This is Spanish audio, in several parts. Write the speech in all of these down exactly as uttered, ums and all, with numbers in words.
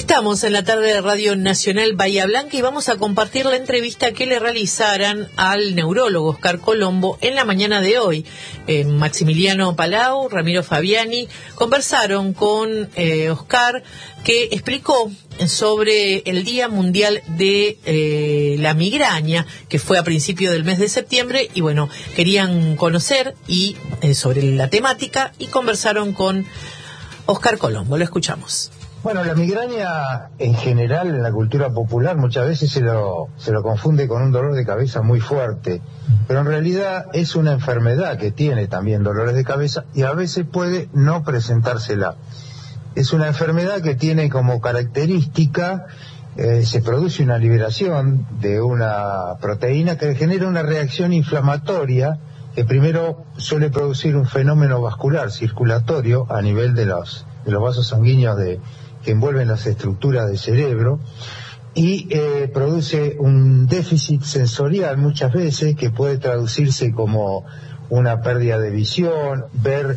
Estamos en la tarde de Radio Nacional Bahía Blanca y vamos a compartir la entrevista que le realizaran al neurólogo Oscar Colombo en la mañana de hoy. Eh, Maximiliano Palau, Ramiro Fabiani conversaron con eh, Oscar, que explicó sobre el Día Mundial de eh, la Migraña, que fue a principio del mes de septiembre, y bueno, querían conocer y eh, sobre la temática y conversaron con Oscar Colombo. Lo escuchamos. Bueno, la migraña en general en la cultura popular muchas veces se lo, se lo confunde con un dolor de cabeza muy fuerte, pero en realidad es una enfermedad que tiene también dolores de cabeza y a veces puede no presentársela. Es una enfermedad que tiene como característica, eh, se produce una liberación de una proteína que genera una reacción inflamatoria que primero suele producir un fenómeno vascular, circulatorio, a nivel de los, de los vasos sanguíneos de que envuelven las estructuras del cerebro y eh, produce un déficit sensorial muchas veces que puede traducirse como una pérdida de visión, ver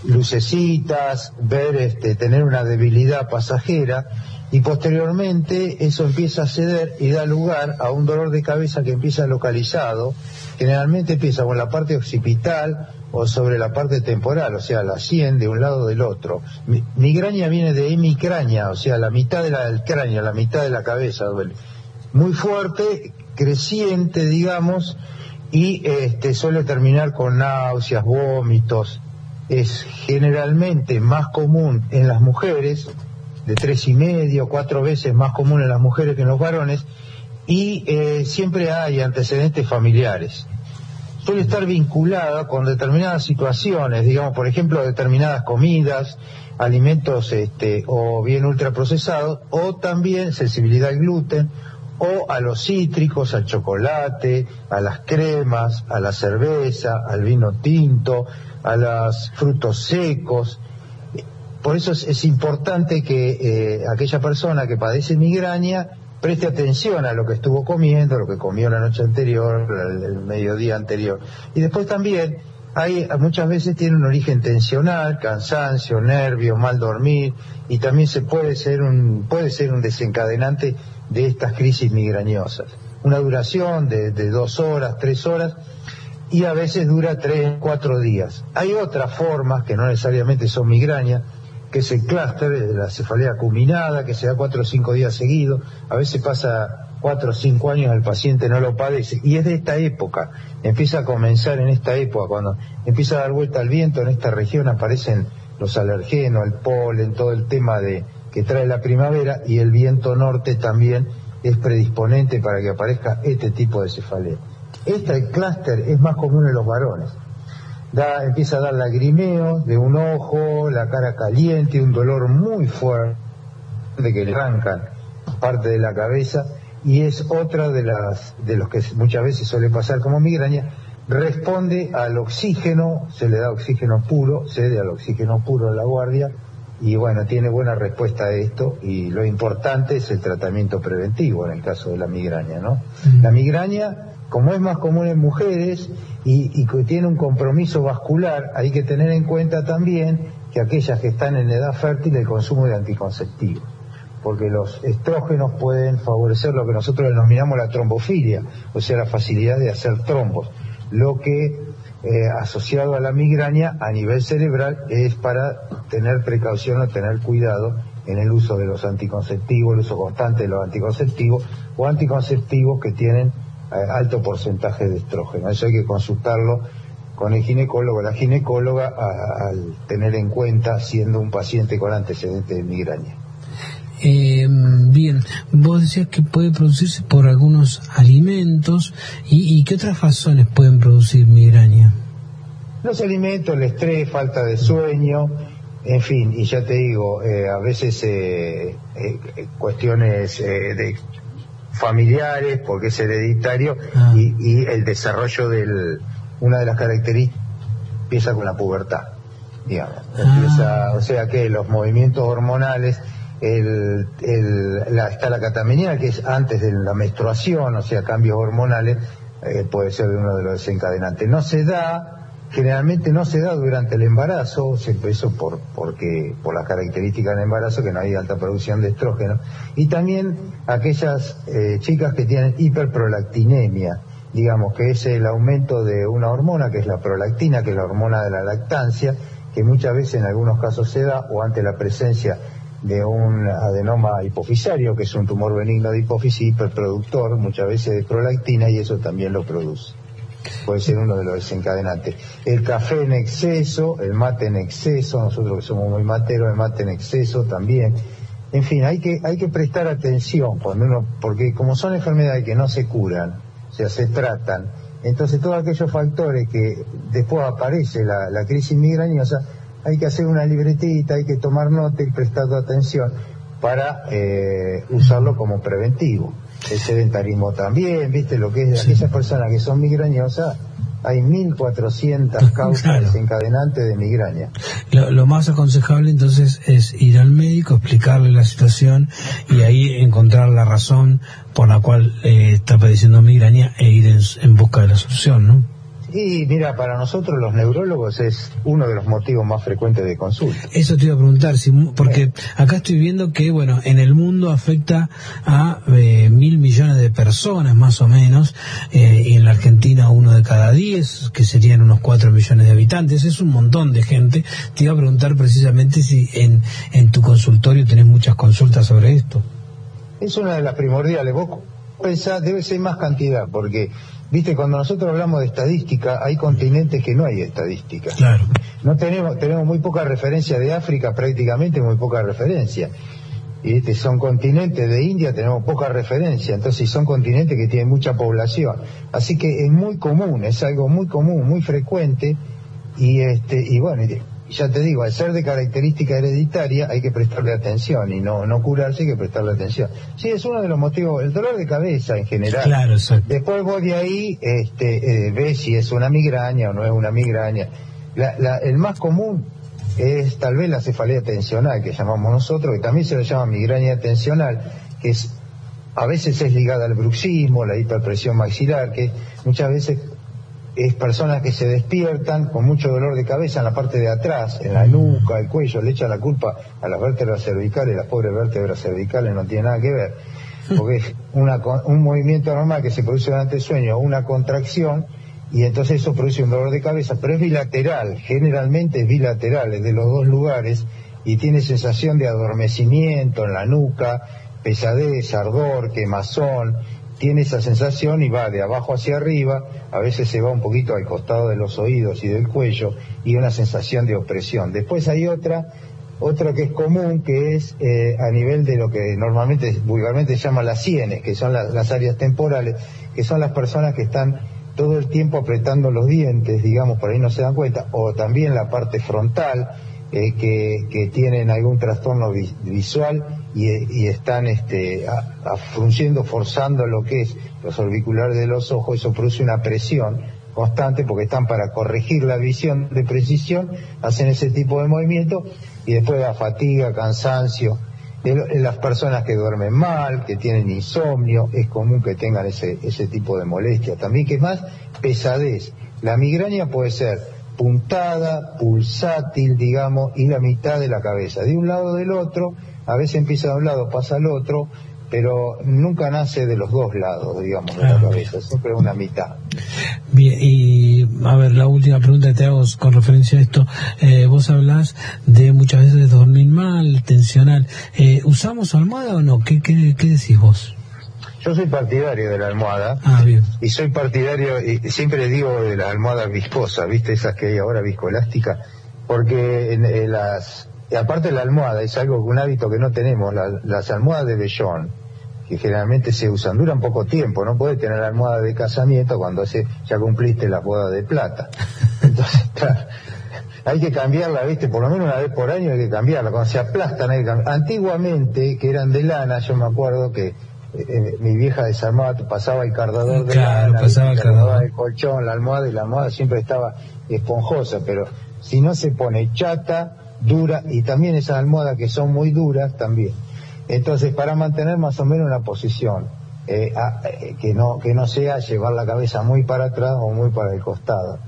lucecitas, ver este, tener una debilidad pasajera, y posteriormente eso empieza a ceder y da lugar a un dolor de cabeza que empieza localizado, generalmente empieza con la parte occipital o sobre la parte temporal, o sea, la sien de un lado o del otro. Mi, migraña viene de hemicrania, o sea, la mitad de la, del cráneo, la mitad de la cabeza duele. Muy fuerte, creciente, digamos, y este, suele terminar con náuseas, vómitos. Es generalmente más común en las mujeres, de tres y medio, cuatro veces más común en las mujeres que en los varones, y eh, siempre hay antecedentes familiares. Suele estar vinculada con determinadas situaciones, digamos, por ejemplo, determinadas comidas, alimentos este, o bien ultraprocesados, o también sensibilidad al gluten, o a los cítricos, al chocolate, a las cremas, a la cerveza, al vino tinto, a los frutos secos. Por eso es, es importante que eh, aquella persona que padece migraña preste atención a lo que estuvo comiendo, lo que comió la noche anterior, el, el mediodía anterior. Y después también hay, muchas veces tiene un origen tensional, cansancio, nervio, mal dormir, y también se puede ser un, puede ser un desencadenante de estas crisis migrañosas. Una duración de, de dos horas, tres horas, y a veces dura tres, cuatro días. Hay otras formas que no necesariamente son migrañas, que es el clúster de la cefalea acuminada, que se da cuatro o cinco días seguidos, a veces pasa cuatro o cinco años el paciente no lo padece, y es de esta época, empieza a comenzar en esta época, cuando empieza a dar vuelta al viento, en esta región aparecen los alergenos, el polen, todo el tema de que trae la primavera, y el viento norte también es predisponente para que aparezca este tipo de cefalea. Este clúster es más común en los varones. Da, empieza a dar lagrimeo de un ojo, la cara caliente, un dolor muy fuerte que le arrancan parte de la cabeza, y es otra de las de los que muchas veces suele pasar como migraña. Responde al oxígeno, se le da oxígeno puro, cede al oxígeno puro en la guardia, y bueno, tiene buena respuesta a esto, y lo importante es el tratamiento preventivo en el caso de la migraña, ¿no? Mm. La migraña, como es más común en mujeres y, y que tiene un compromiso vascular, hay que tener en cuenta también que aquellas que están en edad fértil, el consumo de anticonceptivos, porque los estrógenos pueden favorecer lo que nosotros denominamos la trombofilia, o sea, la facilidad de hacer trombos, lo que eh, asociado a la migraña a nivel cerebral es para tener precaución o tener cuidado en el uso de los anticonceptivos, el uso constante de los anticonceptivos o anticonceptivos que tienen alto porcentaje de estrógeno. Eso hay que consultarlo con el ginecólogo, la ginecóloga, a, al tener en cuenta siendo un paciente con antecedentes de migraña. Eh, bien, vos decías que puede producirse por algunos alimentos, y, y ¿qué otras razones pueden producir migraña? Los alimentos, el estrés, falta de sueño, en fin, y ya te digo, eh, a veces eh, eh, cuestiones eh, de familiares, porque es hereditario, ah. y, y el desarrollo del, una de las características empieza con la pubertad, digamos, ah. empieza, o sea que los movimientos hormonales, el, el, la, está la catamenial, que es antes de la menstruación, o sea, cambios hormonales, eh, puede ser uno de los desencadenantes. No se da generalmente no se da durante el embarazo, eso por, porque, por las características del embarazo, que no hay alta producción de estrógeno, y también aquellas eh, chicas que tienen hiperprolactinemia, digamos que es el aumento de una hormona que es la prolactina, que es la hormona de la lactancia, que muchas veces en algunos casos se da o ante la presencia de un adenoma hipofisario, que es un tumor benigno de hipófisis hiperproductor, muchas veces de prolactina, y eso también lo produce. Puede ser uno de los desencadenantes. El café en exceso, el mate en exceso, nosotros que somos muy materos, el mate en exceso también. En fin, hay que hay que prestar atención cuando uno, porque como son enfermedades que no se curan, o sea, se tratan, entonces todos aquellos factores que después aparece la, la crisis migrañosa, hay que hacer una libretita, hay que tomar nota y prestar atención para eh, usarlo como preventivo. El sedentarismo también, viste, lo que es de sí. Aquellas personas que son migrañosas, hay mil cuatrocientas causas claro. desencadenantes de migraña. Lo, lo más aconsejable entonces es ir al médico, explicarle la situación y ahí encontrar la razón por la cual eh, está padeciendo migraña e ir en, en busca de la solución, ¿no? Y mira, para nosotros los neurólogos es uno de los motivos más frecuentes de consulta. Eso te iba a preguntar, si, porque acá estoy viendo que, bueno, en el mundo afecta a eh, mil millones de personas más o menos, eh, y en la Argentina uno de cada diez, que serían unos cuatro millones de habitantes, es un montón de gente. Te iba a preguntar precisamente si en, en tu consultorio tenés muchas consultas sobre esto. Es una de las primordiales. Vos pensás, debe ser más cantidad, porque... Viste, cuando nosotros hablamos de estadística, hay continentes que no hay estadística. Claro. No tenemos, tenemos muy poca referencia de África, prácticamente muy poca referencia. Y este, son continentes de India, tenemos poca referencia, entonces son continentes que tienen mucha población. Así que es muy común, es algo muy común, muy frecuente, y este, y bueno, ya te digo, al ser de característica hereditaria hay que prestarle atención y no no curarse, hay que prestarle atención. Sí, es uno de los motivos, el dolor de cabeza en general. Claro, exacto. Después vos de ahí este, eh, ves si es una migraña o no es una migraña. La, la, el más común es tal vez la cefalea tensional, que llamamos nosotros, que también se lo llama migraña tensional, que es a veces es ligada al bruxismo, la hiperpresión maxilar, que muchas veces es personas que se despiertan con mucho dolor de cabeza en la parte de atrás, en la nuca, el cuello, le echan la culpa a las vértebras cervicales. Las pobres vértebras cervicales no tienen nada que ver, porque es una, un movimiento normal que se produce durante el sueño, una contracción, y entonces eso produce un dolor de cabeza, pero es bilateral, generalmente es bilateral, es de los dos lugares, y tiene sensación de adormecimiento en la nuca, pesadez, ardor, quemazón. Tiene esa sensación y va de abajo hacia arriba, a veces se va un poquito al costado de los oídos y del cuello, y una sensación de opresión. Después hay otra, otra que es común, que es eh, a nivel de lo que normalmente, vulgarmente se llama las sienes, que son la, las áreas temporales, que son las personas que están todo el tiempo apretando los dientes, digamos, por ahí no se dan cuenta, o también la parte frontal, eh, que, que tienen algún trastorno vi, visual y, y están este, a, a frunciendo, forzando lo que es los orbiculares de los ojos. Eso produce una presión constante porque están para corregir la visión de precisión, hacen ese tipo de movimiento y después da fatiga, cansancio. En las personas que duermen mal, que tienen insomnio, es común que tengan ese, ese tipo de molestia. También, que es más, pesadez. La migraña puede ser puntada, pulsátil, digamos, y la mitad de la cabeza. De un lado o del otro, a veces empieza de un lado, pasa al otro, pero nunca nace de los dos lados, digamos, de la ah, cabeza, siempre una mitad. Bien, y a ver, la última pregunta que te hago con referencia a esto, eh, vos hablás de muchas veces de dormir mal, tensional, eh, ¿usamos almohada o no? ¿Qué, qué, qué decís vos? Yo soy partidario de la almohada, ah, bien. y soy partidario, y siempre digo de las almohadas viscosas, ¿viste? Esas que hay ahora, viscoelásticas, porque en, en las, y aparte de la almohada, es algo, un hábito que no tenemos, la, las almohadas de vellón, que generalmente se usan, duran poco tiempo, no podés tener almohada de casamiento cuando hace, ya cumpliste la boda de plata. Entonces, claro, hay que cambiarla, ¿viste? Por lo menos una vez por año hay que cambiarla, cuando se aplastan hay que cambiarla. Antiguamente, que eran de lana, yo me acuerdo que eh, mi vieja desarmaba, pasaba el cardador de claro, lana, pasaba el cardador, el colchón, la almohada, y la almohada siempre estaba esponjosa, pero si no se pone chata, dura, y también esas almohadas que son muy duras también. Entonces, para mantener más o menos una posición, eh, a, eh, que no que no sea llevar la cabeza muy para atrás o muy para el costado.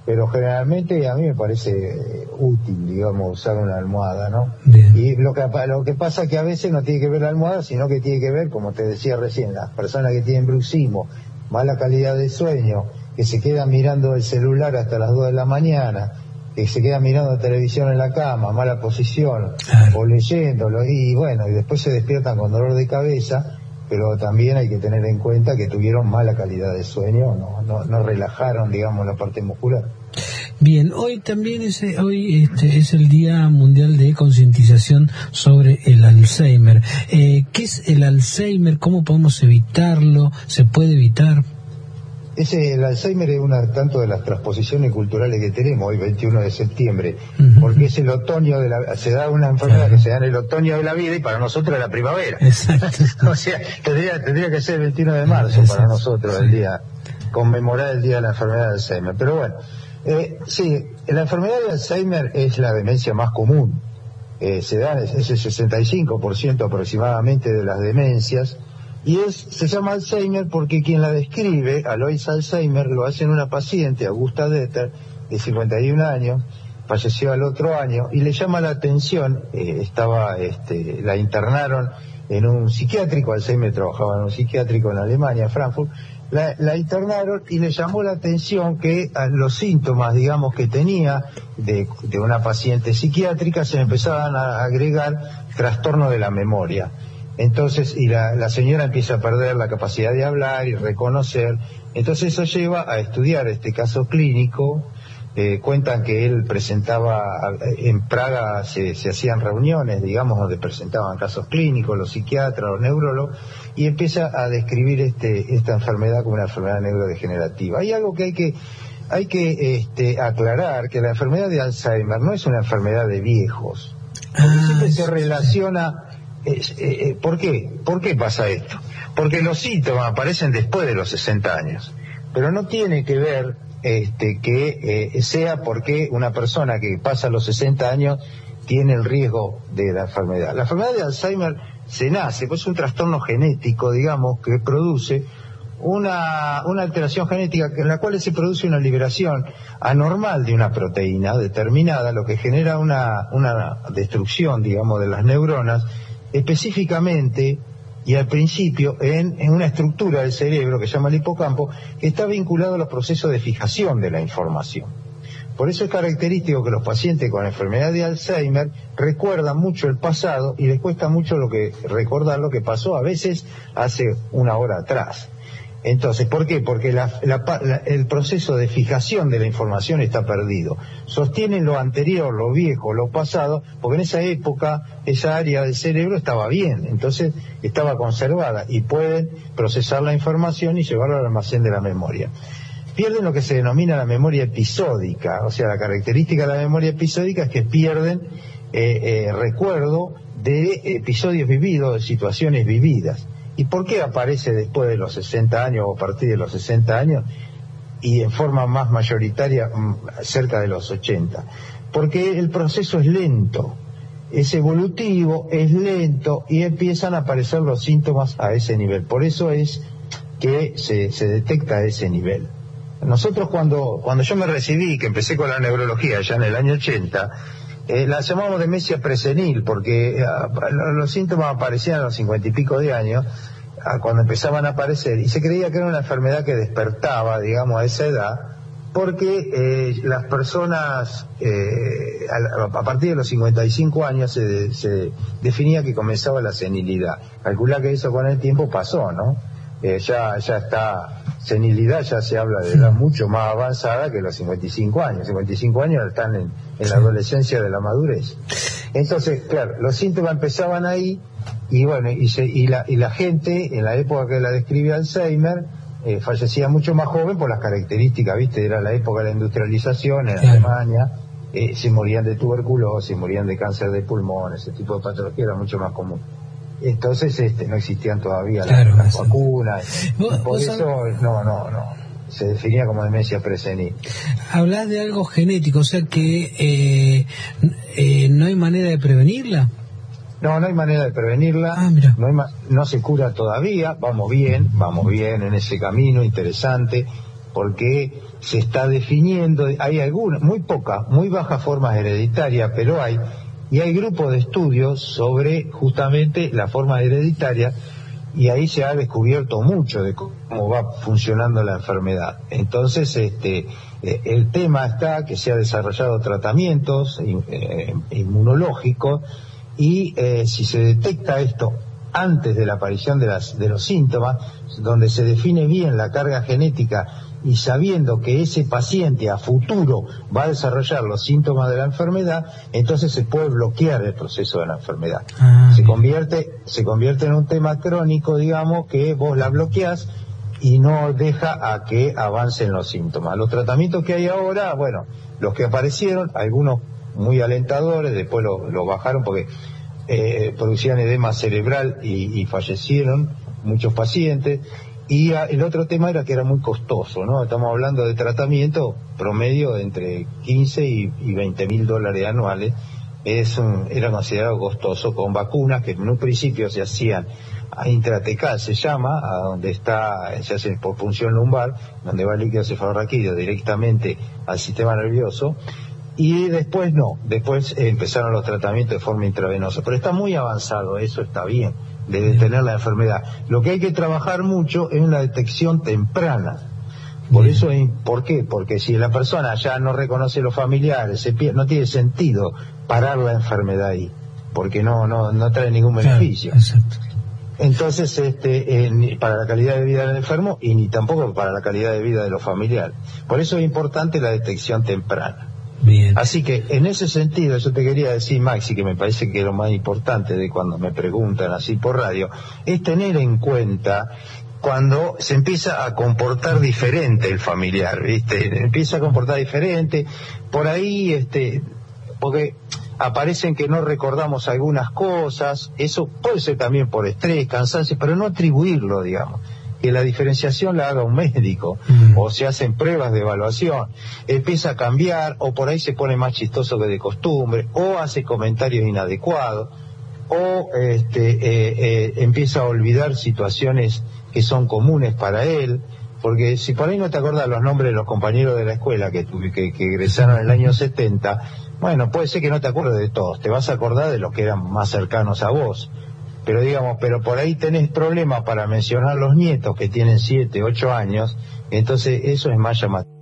pero generalmente a mí me parece eh, útil, digamos, usar una almohada, ¿no? Bien. Y lo que, lo que pasa es que a veces no tiene que ver la almohada, sino que tiene que ver, como te decía recién, las personas que tienen bruxismo, mala calidad de sueño, que se quedan mirando el celular hasta las dos de la mañana, que se quedan mirando televisión en la cama, mala posición, claro, o leyéndolo, y bueno, y después se despiertan con dolor de cabeza, pero también hay que tener en cuenta que tuvieron mala calidad de sueño, no, no, no relajaron, digamos, la parte muscular. Bien, hoy también es, hoy este, es el Día Mundial de Concientización sobre el Alzheimer. Eh, ¿Qué es el Alzheimer? ¿Cómo podemos evitarlo? ¿Se puede evitar? Ese, el Alzheimer es una tanto de las transposiciones culturales que tenemos hoy, veintiuno de septiembre, uh-huh, porque es el otoño de la, se da una enfermedad, claro, que se da en el otoño de la vida y para nosotros es la primavera. Exacto. O sea, tendría, tendría que ser el veintiuno de marzo, exacto, para nosotros, el día, conmemorar el día de la enfermedad de Alzheimer. Pero bueno, eh, sí, la enfermedad de Alzheimer es la demencia más común. Eh, se da, es el sesenta y cinco por ciento aproximadamente de las demencias. Y es, se llama Alzheimer porque quien la describe, Alois Alzheimer, lo hace en una paciente, Augusta Deter, de cincuenta y un años, falleció al otro año, y le llama la atención, eh, estaba, este, la internaron en un psiquiátrico, Alzheimer trabajaba en un psiquiátrico en Alemania, Frankfurt, la, la internaron y le llamó la atención que a los síntomas, digamos, que tenía de, de una paciente psiquiátrica se empezaban a agregar trastorno de la memoria. Entonces, y la, la señora empieza a perder la capacidad de hablar y reconocer. Entonces eso lleva a estudiar este caso clínico. Eh, cuentan que él presentaba, en Praga se, se hacían reuniones, digamos, donde presentaban casos clínicos, los psiquiatras, los neurólogos, y empieza a describir este, esta enfermedad como una enfermedad neurodegenerativa. Hay algo que hay que, hay que este, aclarar, que la enfermedad de Alzheimer no es una enfermedad de viejos. Porque siempre se relaciona... Es, eh, eh, ¿Por qué? ¿Por qué pasa esto? Porque los síntomas aparecen después de los sesenta años, pero no tiene que ver este, que eh, sea porque una persona que pasa los sesenta años tiene el riesgo de la enfermedad. La enfermedad de Alzheimer se nace, pues es un trastorno genético, digamos, que produce una, una alteración genética en la cual se produce una liberación anormal de una proteína determinada, lo que genera una, una destrucción, digamos, de las neuronas, específicamente y al principio en, en una estructura del cerebro que se llama el hipocampo, que está vinculado a los procesos de fijación de la información. Por eso es característico que los pacientes con enfermedad de Alzheimer recuerdan mucho el pasado y les cuesta mucho lo que recordar lo que pasó a veces hace una hora atrás. Entonces, ¿por qué? Porque la, la, la, el proceso de fijación de la información está perdido. Sostienen lo anterior, lo viejo, lo pasado, porque en esa época esa área del cerebro estaba bien, entonces estaba conservada y pueden procesar la información y llevarla al almacén de la memoria. Pierden lo que se denomina la memoria episódica, o sea, la característica de la memoria episódica es que pierden eh, eh, recuerdo de episodios vividos, de situaciones vividas. ¿Y por qué aparece después de los sesenta años o a partir de los sesenta años y en forma más mayoritaria cerca de los ochenta? Porque el proceso es lento, es evolutivo, es lento y empiezan a aparecer los síntomas a ese nivel. Por eso es que se, se detecta a ese nivel. Nosotros cuando, cuando yo me recibí, que empecé con la neurología ya en el año ochenta, Eh, la llamamos demencia presenil porque eh, los síntomas aparecían a los cincuenta y pico de años, a cuando empezaban a aparecer, y se creía que era una enfermedad que despertaba, digamos, a esa edad, porque eh, las personas eh, a, a partir de los cincuenta y cinco años se, se definía que comenzaba la senilidad. Calcula que eso con el tiempo pasó, ¿no? Eh, ya, ya está, senilidad ya se habla de edad mucho más avanzada que los cincuenta y cinco años. cincuenta y cinco años están en, en la adolescencia de la madurez. Entonces, claro, los síntomas empezaban ahí y bueno, y, se, y, la, y la gente, en la época que la describe Alzheimer, eh, fallecía mucho más joven por las características, ¿viste? Era la época de la industrialización en Alemania, eh, se morían de tuberculosis, morían de cáncer de pulmón, ese tipo de patología era mucho más común. Entonces este no existían todavía claro, las, las vacunas, ¿Vos, por vos eso hab... no, no, no, se definía como demencia presenil. Hablas de algo genético, o sea que eh, eh, no hay manera de prevenirla. No, no hay manera de prevenirla, ah, mira. no, hay ma- no se cura todavía, vamos bien, vamos bien en ese camino interesante, porque se está definiendo, hay algunas, muy pocas, muy bajas formas hereditarias, pero hay, y hay grupos de estudios sobre justamente la forma hereditaria, y ahí se ha descubierto mucho de cómo va funcionando la enfermedad. Entonces, este, el tema está que se ha desarrollado tratamientos eh, inmunológicos, y eh, si se detecta esto antes de la aparición de, las, de los síntomas, donde se define bien la carga genética y sabiendo que ese paciente a futuro va a desarrollar los síntomas de la enfermedad, entonces se puede bloquear el proceso de la enfermedad. Ah, se convierte, se convierte en un tema crónico, digamos, que vos la bloqueás y no deja a que avancen los síntomas. Los tratamientos que hay ahora, bueno, los que aparecieron, algunos muy alentadores, después lo, lo bajaron porque eh, producían edema cerebral y, y fallecieron muchos pacientes. Y a, el otro tema era que era muy costoso, ¿no? Estamos hablando de tratamiento promedio de entre quince y, y veinte mil dólares anuales. Es un, era considerado costoso, con vacunas que en un principio se hacían a intratecal, se llama, a donde está, se hace por punción lumbar, donde va el líquido cefalorraquídeo directamente al sistema nervioso. Y después no, después eh, empezaron los tratamientos de forma intravenosa, pero está muy avanzado, eso está bien, de detener la enfermedad. Lo que hay que trabajar mucho es la detección temprana. Por eso, ¿por qué? Porque si la persona ya no reconoce los familiares, se pierde, no tiene sentido parar la enfermedad ahí, porque no no no trae ningún beneficio. Claro, exacto. Entonces, este, eh, ni para la calidad de vida del enfermo y ni tampoco para la calidad de vida de los familiares. Por eso es importante la detección temprana. Bien. Así que en ese sentido yo te quería decir, Maxi, que me parece que lo más importante de cuando me preguntan así por radio, es tener en cuenta cuando se empieza a comportar diferente el familiar, ¿viste? Empieza a comportar diferente, por ahí, este, porque aparecen que no recordamos algunas cosas, eso puede ser también por estrés, cansancio, pero no atribuirlo, digamos. Que la diferenciación la haga un médico, mm. o se hacen pruebas de evaluación, empieza a cambiar, o por ahí se pone más chistoso que de costumbre, o hace comentarios inadecuados, o este, eh, eh, empieza a olvidar situaciones que son comunes para él, porque si por ahí no te acordás los nombres de los compañeros de la escuela que, que, que egresaron en el año setenta, bueno, puede ser que no te acuerdes de todos, te vas a acordar de los que eran más cercanos a vos. Pero digamos, pero por ahí tenés problemas para mencionar los nietos que tienen siete, ocho años, entonces eso es más llamativo.